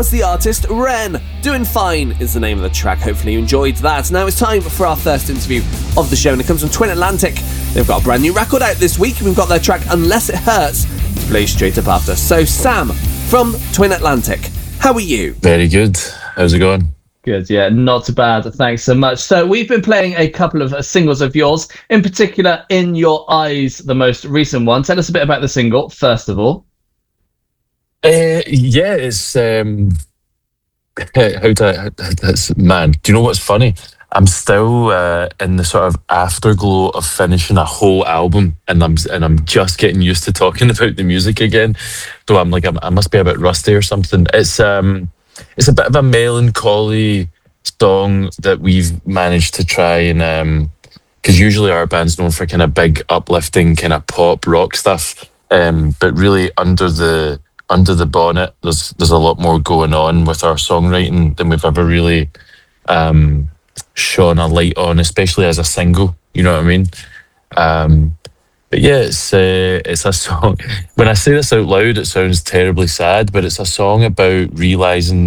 was the artist Ren. Doing Fine is the name of the track. Hopefully you enjoyed that. Now it's time for our first interview of the show, and it comes from Twin Atlantic. They've got a brand new record out this week, and we've got their track Unless It Hurts to play straight up after. So Sam from Twin Atlantic, how are you? Very good. How's it going? Good, yeah, not too bad. Thanks so much. So we've been playing a couple of singles of yours, in particular, In Your Eyes, the most recent one. Tell us a bit about the single, first of all. Yeah, it's that's man. Do you know what's funny? I'm still in the sort of afterglow of finishing a whole album, and I'm just getting used to talking about the music again. So I'm like, I must be a bit rusty or something. It's a bit of a melancholy song that we've managed to try and because usually our band's known for kind of big uplifting kind of pop rock stuff, but really under the bonnet, there's a lot more going on with our songwriting than we've ever really shone a light on, especially as a single. You know what I mean? But yeah, it's a song. When I say this out loud, it sounds terribly sad, but it's a song about realizing